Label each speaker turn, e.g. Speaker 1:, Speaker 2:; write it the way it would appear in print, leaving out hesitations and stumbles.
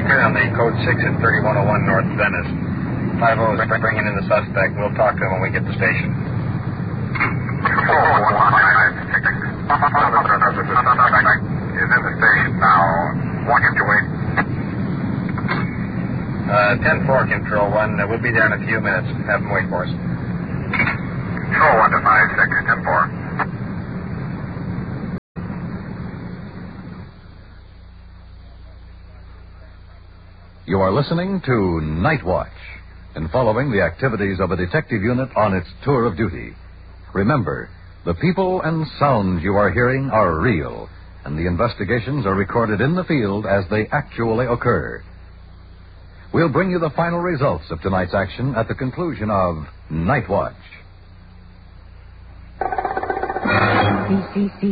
Speaker 1: Here on the code 6 at 3101 North Venice. 5-0 is bringing in the suspect. We'll talk to him when we get to the station.
Speaker 2: 4156. Suspect is in the station now. Walk him to wait.
Speaker 1: 10-4, Control 1. We'll be there in a few minutes. Have him wait for us.
Speaker 2: Control 1 to 56, 10-4.
Speaker 3: You are listening to Night Watch and following the activities of a detective unit on its tour of duty. Remember, the people and sounds you are hearing are real, and the investigations are recorded in the field as they actually occur. We'll bring you the final results of tonight's action at the conclusion of Night Watch.